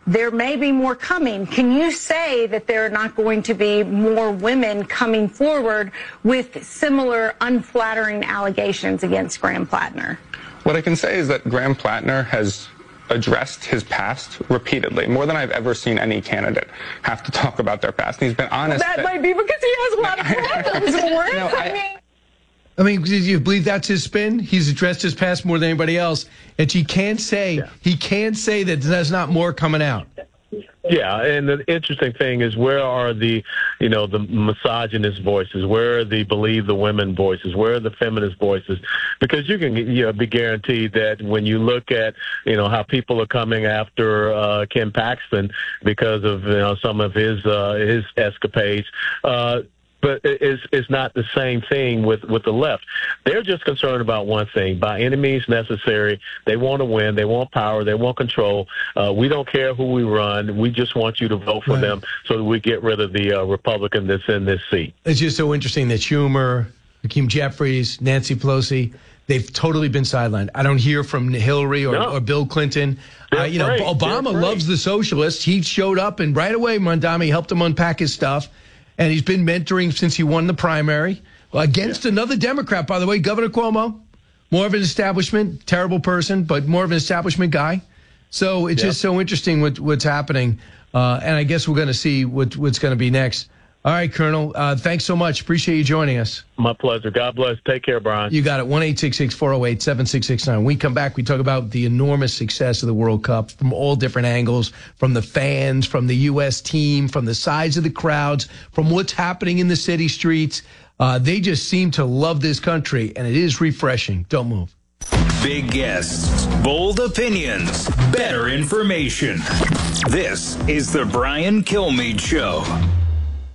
there may be more coming. Can you say that there are not going to be more women coming forward with similar unflattering allegations against Graham Plattner? What I can say is that Graham Plattner has addressed his past repeatedly, more than I've ever seen any candidate have to talk about their past. And he's been honest. That might be because he has a lot of problems. I mean, do you believe that's his spin? He's addressed his past more than anybody else, and he can't say that there's not more coming out. Yeah, and the interesting thing is, where are the misogynist voices? Where are the believe the women voices? Where are the feminist voices? Because you can be guaranteed that when you look at how people are coming after Ken Paxton because of some of his escapades. But it's not the same thing with the left. They're just concerned about one thing: by any means necessary. They want to win. They want power. They want control. We don't care who we run. We just want you to vote for them so that we get rid of the Republican that's in this seat. It's just so interesting that Schumer, Hakeem Jeffries, Nancy Pelosi, they've totally been sidelined. I don't hear from Hillary or Bill Clinton. Obama loves the socialists. He showed up, and right away, Mondami helped him unpack his stuff. And he's been mentoring since he won the primary against another Democrat, by the way, Governor Cuomo. More of an establishment, terrible person, but more of an establishment guy. So it's just so interesting what's happening. And I guess we're going to see what's going to be next. All right, Colonel, thanks so much. Appreciate you joining us. My pleasure. God bless. Take care, Brian. You got it. 1-866-408-7669. When we come back, we talk about the enormous success of the World Cup from all different angles, from the fans, from the U.S. team, from the size of the crowds, from what's happening in the city streets. They just seem to love this country, and it is refreshing. Don't move. Big guests, bold opinions, better information. This is the Brian Kilmeade Show.